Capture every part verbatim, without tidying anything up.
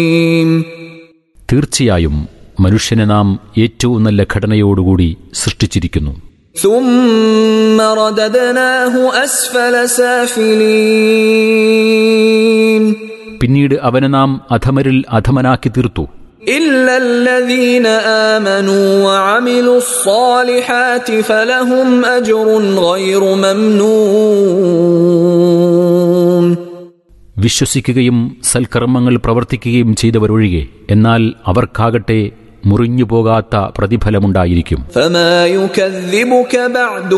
തീർച്ചയായും മനുഷ്യനെ നാം ഏറ്റവും നല്ല ഘടനയോടുകൂടി സൃഷ്ടിച്ചിരിക്കുന്നു. ثُمَّ رَدَدْنَاهُ أَسْفَلَ سَافِلِينَ പിന്നീട് അവനെ നാം അധമരിൽ അധമനാക്കി തീർത്തു. إِلَّا الَّذِينَ آمَنُوا وَعَمِلُوا الصَّالِحَاتِ فَلَهُمْ أَجْرٌ غَيْرُ مَمْنُونٍ വിശ്വസിക്കുകയും സൽക്കർമ്മങ്ങൾ പ്രവർത്തിക്കുകയും ചെയ്തവരൊഴികെ, എന്നാൽ അവർക്കാകട്ടെ മുറിഞ്ഞുപോകാത്ത പ്രതിഫലമുണ്ടായിരിക്കും. فَمَا يُكَذِّبُكَ بَعْدُ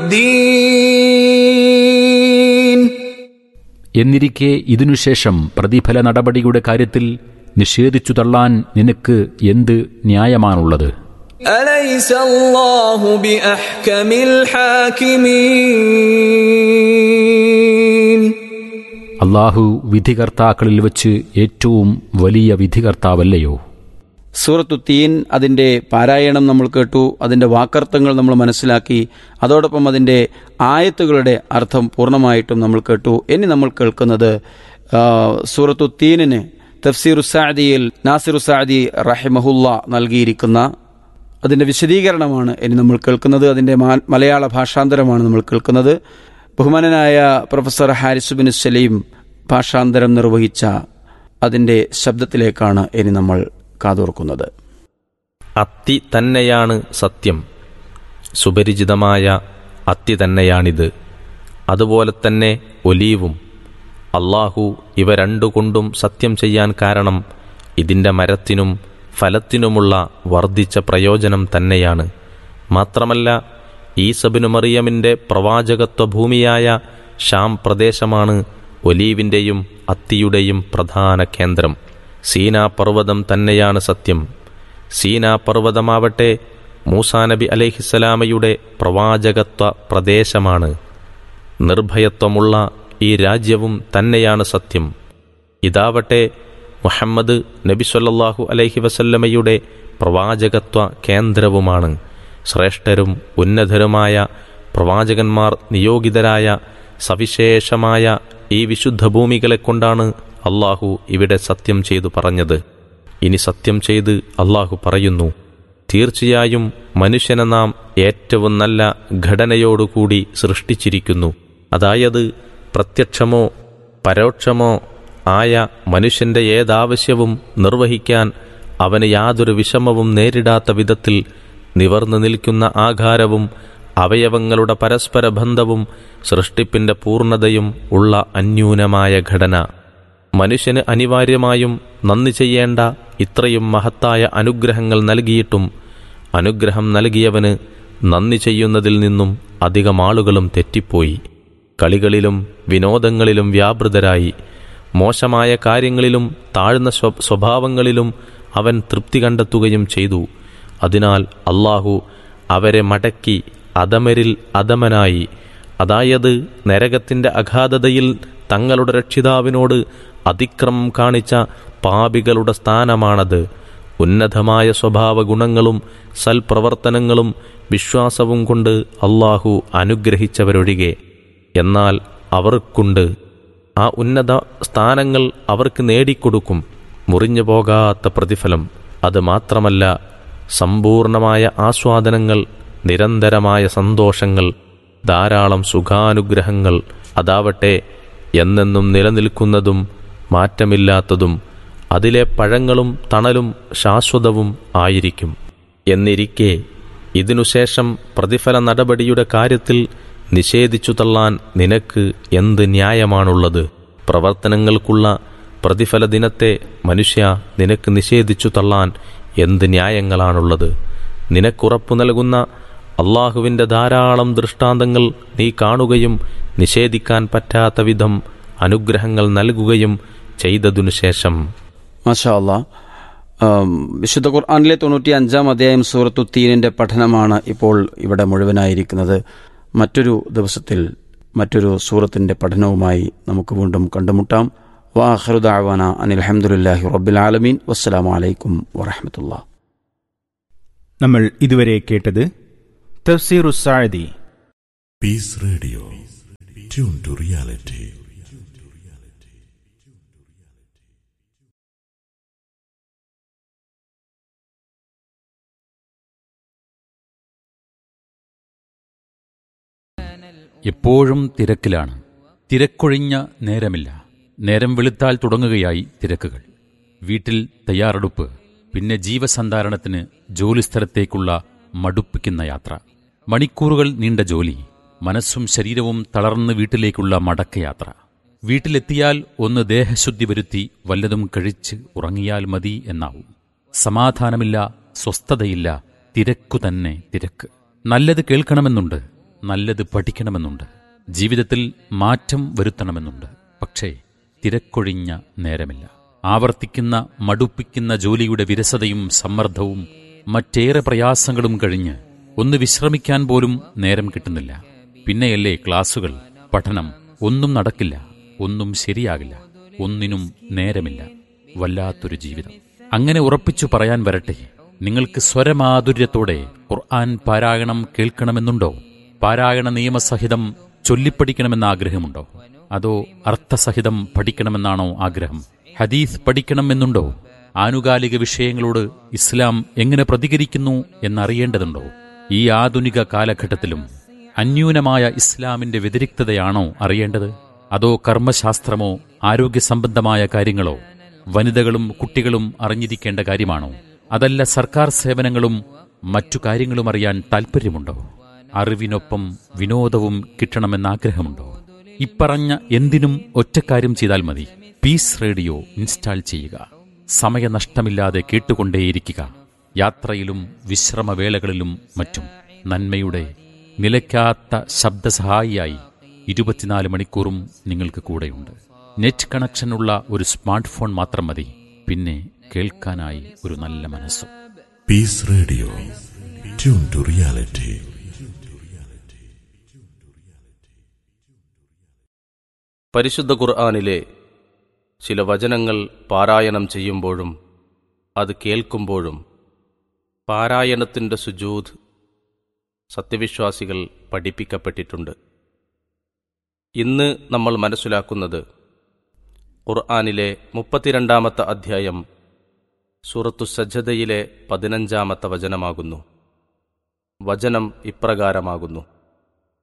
بِالدِّينِ എന്നിരിക്കെ ഇതിനുശേഷം പ്രതിഫല നടപടിയുടെ കാര്യത്തിൽ നിഷേധിച്ചു തള്ളാൻ നിനക്ക് എന്ത് ന്യായമാണുള്ളത്? أَلَيْسَ اللَّهُ بِأَحْكَمِ الْحَاكِمِينَ അല്ലാഹു വിധികർത്താക്കളിൽ വച്ച് ഏറ്റവും വലിയ വിധികർത്താവല്ലയോ? സൂറത്തു തീൻ അതിൻ്റെ പാരായണം നമ്മൾ കേട്ടു, അതിൻ്റെ വാക്കർത്ഥങ്ങൾ നമ്മൾ മനസ്സിലാക്കി, അതോടൊപ്പം അതിൻ്റെ ആയത്തുകളുടെ അർത്ഥം പൂർണ്ണമായിട്ടും നമ്മൾ കേട്ടു. ഇനി നമ്മൾ കേൾക്കുന്നത് സൂറത്തു തീനിന് തഫ്സീറു സാദിയിൽ നാസിറു സാദി റഹിമഹുല്ല നൽകിയിരിക്കുന്ന അതിൻ്റെ വിശദീകരണമാണ് ഇനി നമ്മൾ കേൾക്കുന്നത്. അതിൻ്റെ മലയാള ഭാഷാന്തരമാണ് നമ്മൾ കേൾക്കുന്നത്. ബഹുമാനനായ പ്രൊഫസർ ഹാരിസ് ബിൻ സലീം ഭാഷാന്തരം നിർവഹിച്ച അതിൻ്റെ ശബ്ദത്തിലേക്കാണ് ഇനി നമ്മൾ കാതോർക്കുന്നത്. അത്തി തന്നെയാണ് സത്യം, സുപരിചിതമായ അത്തി തന്നെയാണിത്. അതുപോലെ തന്നെ ഒലീവും. അള്ളാഹു ഇവ രണ്ടുകൊണ്ടും സത്യം ചെയ്യാൻ കാരണം ഇതിൻ്റെ മരത്തിനും ഫലത്തിനുമുള്ള വർദ്ധിച്ച പ്രയോജനം തന്നെയാണ്. മാത്രമല്ല, ഈസബിനു മറിയമിൻ്റെ പ്രവാചകത്വ ഭൂമിയായ ഷാം പ്രദേശമാണ് ഒലീവിൻ്റെയും അത്തിയുടെയും പ്രധാന കേന്ദ്രം. സീനാ പർവ്വതം തന്നെയാണ് സത്യം. സീനാ പർവ്വതമാവട്ടെ മൂസാ നബി അലൈഹിസ്സലാമയുടെ പ്രവാചകത്വ പ്രദേശമാണ്. നിർഭയത്വമുള്ള ഈ രാജ്യവും തന്നെയാണ് സത്യം. ഇതാവട്ടെ മുഹമ്മദ് നബി സല്ലല്ലാഹു അലൈഹി വസല്ലമയുടെ പ്രവാചകത്വ കേന്ദ്രവുമാണ്. ശ്രേഷ്ഠരും ഉന്നതരുമായ പ്രവാചകന്മാർ നിയോഗിതരായ സവിശേഷമായ ഈ വിശുദ്ധ ഭൂമികളെ കൊണ്ടാണ് അള്ളാഹു ഇവിടെ സത്യം ചെയ്തു പറഞ്ഞത്. ഇനി സത്യം ചെയ്ത് അള്ളാഹു പറയുന്നു, തീർച്ചയായും മനുഷ്യനെ നാം ഏറ്റവും നല്ല ഘടനയോടുകൂടി സൃഷ്ടിച്ചിരിക്കുന്നു. അതായത് പ്രത്യക്ഷമോ പരോക്ഷമോ ആയ മനുഷ്യന്റെ ഏതാവശ്യവും നിർവഹിക്കാൻ അവന് യാതൊരു വിഷമവും നേരിടാത്ത വിധത്തിൽ നിവർന്നു നിൽക്കുന്ന ആകാരവും അവയവങ്ങളുടെ പരസ്പര ബന്ധവും സൃഷ്ടിപ്പിന്റെ പൂർണ്ണതയും ഉള്ള അന്യൂനമായ ഘടന. മനുഷ്യന് അനിവാര്യമായും നന്ദി ചെയ്യേണ്ട ഇത്രയും മഹത്തായ അനുഗ്രഹങ്ങൾ നൽകിയിട്ടും അനുഗ്രഹം നൽകിയവന് നന്ദി ചെയ്യുന്നതിൽ നിന്നും അധികം ആളുകളും തെറ്റിപ്പോയി. കളികളിലും വിനോദങ്ങളിലും വ്യാപൃതരായി മോശമായ കാര്യങ്ങളിലും താഴ്ന്ന സ്വഭാവങ്ങളിലും അവൻ തൃപ്തി കണ്ടെത്തുകയും ചെയ്തു. അതിനാൽ അള്ളാഹു അവരെ മടക്കി അധമരിൽ അധമനായി, അതായത് നരകത്തിന്റെ അഗാധതയിൽ തങ്ങളുടെ രക്ഷിതാവിനോട് അതിക്രമം കാണിച്ച പാപികളുടെ സ്ഥാനമാണത്. ഉന്നതമായ സ്വഭാവ ഗുണങ്ങളും സൽപ്രവർത്തനങ്ങളും വിശ്വാസവും കൊണ്ട് അള്ളാഹു അനുഗ്രഹിച്ചവരൊഴികെ. എന്നാൽ അവർക്കുണ്ട് ആ ഉന്നത സ്ഥാനങ്ങൾ അവർക്ക് നേടിക്കൊടുക്കും മുറിഞ്ഞു പോകാത്ത പ്രതിഫലം. അത് മാത്രമല്ല, സമ്പൂർണമായ ആസ്വാദനങ്ങൾ, നിരന്തരമായ സന്തോഷങ്ങൾ, ധാരാളം സുഖാനുഗ്രഹങ്ങൾ. അതാവട്ടെ എന്നെന്നും നിലനിൽക്കുന്നതും മാറ്റമില്ലാത്തതും അതിലെ പഴങ്ങളും തണലും ശാശ്വതവും ആയിരിക്കും. എന്നിരിക്കെ ഇതിനുശേഷം പ്രതിഫല നടപടിയുടെ കാര്യത്തിൽ നിഷേധിച്ചു തള്ളാൻ നിനക്ക് എന്ത് ന്യായമാണുള്ളത്? പ്രവർത്തനങ്ങൾക്കുള്ള പ്രതിഫല ദിനത്തെ മനുഷ്യ നിനക്ക് നിഷേധിച്ചു തള്ളാൻ എന്ത് ന്യായങ്ങളാണുള്ളത്? നിനക്കുറപ്പു നൽകുന്ന അള്ളാഹുവിൻ്റെ ധാരാളം ദൃഷ്ടാന്തങ്ങൾ നീ കാണുകയും നിഷേധിക്കാൻ പറ്റാത്ത വിധം അനുഗ്രഹങ്ങൾ നൽകുകയും ചെയ്തതിനു ശേഷം. മാഷാ അല്ലാഹ്. വിശുദ്ധ ഖുർആനിലെ തൊണ്ണൂറ്റി അഞ്ചാം അധ്യായം സൂറത്തു തീനിന്റെ പഠനമാണ് ഇപ്പോൾ ഇവിടെ മുഴുവനായിരിക്കുന്നത്. മറ്റൊരു ദിവസത്തിൽ മറ്റൊരു സൂറത്തിന്റെ പഠനവുമായി നമുക്ക് വീണ്ടും കണ്ടുമുട്ടാം. വആഖിറു ദഅവാന അനിൽ ഹംദുലില്ലാഹി റബ്ബിൽ ആലമീൻ. വസ്സലാമു അലൈക്കും വറഹ്മത്തുള്ളാഹി. നമ്മൾ ഇതുവരെ കേട്ടത് തഫ്സീറു Saadi. Piece radio, tune to reality. എപ്പോഴും തിരക്കിലാണ്. തിരക്കൊഴിഞ്ഞ നേരമില്ല. നേരം വെളുത്താൽ തുടങ്ങുകയായി തിരക്കുകൾ. വീട്ടിൽ തയ്യാറെടുപ്പ്, പിന്നെ ജീവസന്ധാരണത്തിന് ജോലിസ്ഥലത്തേക്കുള്ള മടുപ്പിക്കുന്ന യാത്ര, മണിക്കൂറുകൾ നീണ്ട ജോലി, മനസ്സും ശരീരവും തളർന്ന് വീട്ടിലേക്കുള്ള മടക്കയാത്ര. വീട്ടിലെത്തിയാൽ ഒന്ന് ദേഹശുദ്ധി വരുത്തി വല്ലതും കഴിച്ച് ഉറങ്ങിയാൽ മതി എന്നാവും. സമാധാനമില്ല, സ്വസ്ഥതയില്ല, തിരക്കു തന്നെ തിരക്ക്. നല്ലത് കേൾക്കണമെന്നുണ്ട്, നല്ലത് പഠിക്കണമെന്നുണ്ട്, ജീവിതത്തിൽ മാറ്റം വരുത്തണമെന്നുണ്ട്. പക്ഷേ തിരക്കൊഴിഞ്ഞ നേരമില്ല. ആവർത്തിക്കുന്ന മടുപ്പിക്കുന്ന ജോലിയുടെ വിരസതയും സമ്മർദ്ദവും മറ്റേറെ പ്രയാസങ്ങളും കഴിഞ്ഞ് ഒന്ന് വിശ്രമിക്കാൻ പോലും നേരം കിട്ടുന്നില്ല. പിന്നെയല്ലേ ക്ലാസുകൾ, പഠനം. ഒന്നും നടക്കില്ല, ഒന്നും ശരിയാകില്ല, ഒന്നിനും നേരമില്ല. വല്ലാത്തൊരു ജീവിതം. അങ്ങനെ ഉറപ്പിച്ചു പറയാൻ വരട്ടെ, നിങ്ങൾക്ക് സ്വരമാധുര്യത്തോടെ ഖുർആൻ പാരായണം കേൾക്കണമെന്നുണ്ടോ? പാരായണ നിയമസഹിതം ചൊല്ലിപ്പഠിക്കണമെന്ന ആഗ്രഹമുണ്ടോ? അതോ അർത്ഥസഹിതം പഠിക്കണമെന്നാണോ ആഗ്രഹം? ഹദീസ് പഠിക്കണമെന്നുണ്ടോ? ആനുകാലിക വിഷയങ്ങളോട് ഇസ്ലാം എങ്ങനെ പ്രതികരിക്കുന്നു എന്നറിയേണ്ടതുണ്ടോ? ഈ ആധുനിക കാലഘട്ടത്തിലും അന്യൂനമായ ഇസ്ലാമിന്റെ വ്യതിരിക്തതയാണോ അറിയേണ്ടത്? അതോ കർമ്മശാസ്ത്രമോ ആരോഗ്യ സംബന്ധമായ കാര്യങ്ങളോ വനിതകളും കുട്ടികളും അറിഞ്ഞിരിക്കേണ്ട കാര്യമാണോ? അതല്ല സർക്കാർ സേവനങ്ങളും മറ്റു കാര്യങ്ങളും അറിയാൻ താൽപ്പര്യമുണ്ടോ? അറിവിനൊപ്പം വിനോദവും കിട്ടണമെന്നാഗ്രഹമുണ്ടോ? ഇപ്പറഞ്ഞ എന്തിനും ഒറ്റക്കാര്യം ചെയ്താൽ മതി. പീസ് റേഡിയോ ഇൻസ്റ്റാൾ ചെയ്യുക. സമയനഷ്ടമില്ലാതെ കേട്ടുകൊണ്ടേയിരിക്കുക. യാത്രയിലും വിശ്രമവേളകളിലും മറ്റും നന്മയുടെ നിലയ്ക്കാത്ത ശബ്ദസഹായിയായി ഇരുപത്തിനാല് മണിക്കൂറും നിങ്ങൾക്ക് കൂടെയുണ്ട്. നെറ്റ് കണക്ഷനുള്ള ഒരു സ്മാർട്ട് ഫോൺ മാത്രം മതി. പിന്നെ കേൾക്കാനായി ഒരു നല്ല മനസ്സും. Piece radio, tune to reality. പരിശുദ്ധ ഖുർആനിലെ ചില വചനങ്ങൾ പാരായണം ചെയ്യുമ്പോഴും അത് കേൾക്കുമ്പോഴും പാരായണത്തിൻ്റെ സുജൂദ് സത്യവിശ്വാസികൾ പഠിപ്പിക്കപ്പെട്ടിട്ടുണ്ട്. ഇന്ന് നമ്മൾ മനസ്സിലാക്കുന്നത് ഖുർആനിലെ മുപ്പത്തിരണ്ടാമത്തെ അധ്യായം സൂറത്തു സജ്ജദയിലെ പതിനഞ്ചാമത്തെ വചനമാകുന്നു. വചനം ഇപ്രകാരമാകുന്നു: